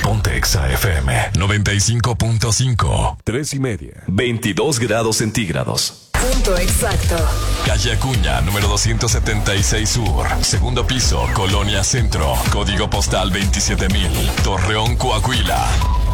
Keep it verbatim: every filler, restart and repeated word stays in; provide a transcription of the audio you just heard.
Ponte Exa F M noventa y cinco punto cinco. Tres y media. veintidós grados centígrados. Punto exacto. Calle Acuña, número doscientos setenta y seis Sur. Segundo piso, Colonia Centro. Código postal veintisiete mil. Torreón, Coahuila.